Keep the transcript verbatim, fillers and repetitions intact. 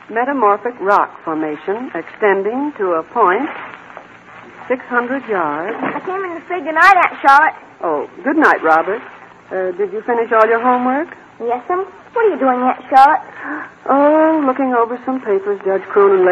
metamorphic rock formation extending to a point six hundred yards. I came in to say goodnight, Aunt Charlotte. Oh, good night, Robert. Uh, did you finish all your homework? Yes, ma'am. What are you doing, Aunt Charlotte? Oh, looking over some papers Judge Cronin